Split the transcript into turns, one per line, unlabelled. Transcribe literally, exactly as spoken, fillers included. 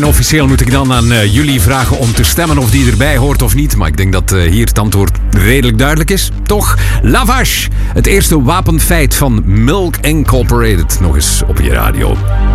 En officieel moet ik dan aan uh, jullie vragen om te stemmen of die erbij hoort of niet. Maar ik denk dat uh, hier het antwoord redelijk duidelijk is. Toch? La Vache, het eerste wapenfeit van Milk Incorporated. Nog eens op je radio.